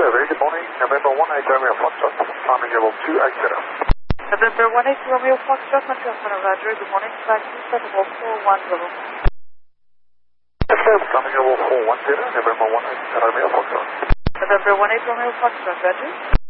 very good morning. November 18 Romeo Foxtrot, climbing level 280. November 18 Romeo Foxtrot, Montreal, Roger. Good morning. Flight 270 410. Yes, sir. Climbing level 410, November 18 Romeo Foxtrot. November 18 Romeo Foxtrot, Roger.